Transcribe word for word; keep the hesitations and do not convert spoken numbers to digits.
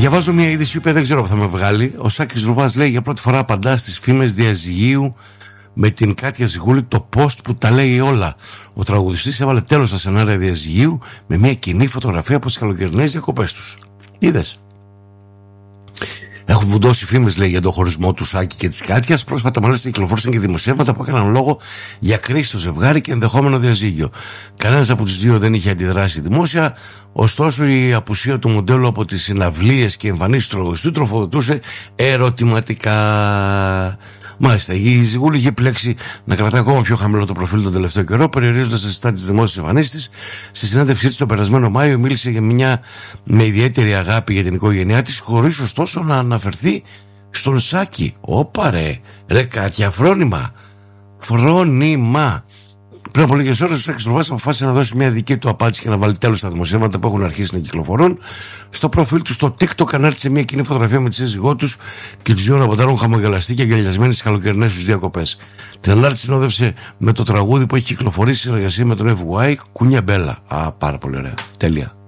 Διαβάζω μια είδηση που δεν ξέρω που θα με βγάλει. Ο Σάκης Ρουβάς λέει για πρώτη φορά απαντά στις φήμες διαζυγίου με την Κάτια Ζυγούλη, το post που τα λέει όλα. Ο τραγουδιστής έβαλε τέλος στα σενάρια διαζυγίου με μια κοινή φωτογραφία από τις καλοκαιρινές διακοπές τους. Είδες? Έχουν βουντώσει φήμες, λέει, για τον χωρισμό του Σάκη και της Κάτιας. Πρόσφατα, μάλιστα, κυκλοφόρησαν και δημοσιεύματα που έκαναν λόγο για κρίση στο ζευγάρι και ενδεχόμενο διαζύγιο. Κανένας από τους δύο δεν είχε αντιδράσει δημόσια. Ωστόσο, η απουσία του μοντέλου από τις συναυλίες και εμφανίσεις του τραγουδιστού τροφοδοτούσε ερωτηματικά. Μάλιστα, η Ζυγούλη είχε επιλέξει να κρατάει ακόμα πιο χαμηλό το προφίλ τον τελευταίο καιρό, περιορίζοντας τα συστάτη της δημόσιας εμφανίσης της. Στη συνέντευξή της τον περασμένο Μάιο, μίλησε για μια με ιδιαίτερη αγάπη για την οικογένειά της, χωρίς ωστόσο να αναφερθεί στον Σάκη. Όπα ρε, ρε Κάτια, φρόνημα. Φρόνημα. Πριν από λίγες ώρες, ο Σάκης Ρουβάς αποφάσισε να δώσει μια δική του απάντηση και να βάλει τέλος στα δημοσιεύματα που έχουν αρχίσει να κυκλοφορούν. Στο προφίλ του στο TikTok ανάρτησε μια κοινή φωτογραφία με τη σύζυγό τους και τους δύο να ποντάρουν χαμογελαστοί και αγκαλιασμένοι στις καλοκαιρινές τους διακοπές. Την ανάρτηση συνόδευσε με το τραγούδι που έχει κυκλοφορήσει σε συνεργασία με τον Εφ Γουάι, Κούνια Μπέλα. Α, πάρα πολύ ωραία. Τέλεια.